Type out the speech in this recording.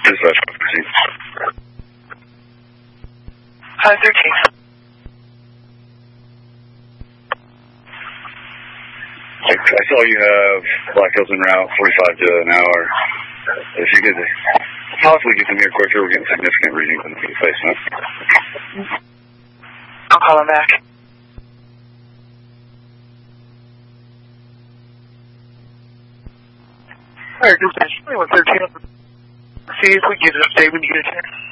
Hi, 13. I saw you have Black Hills en route, 45 to an hour. If you could possibly get them here quicker, we're getting significant readings in the basement. I'll call him back. Alright, dispatch 2113. See if we get an update when you get a chance.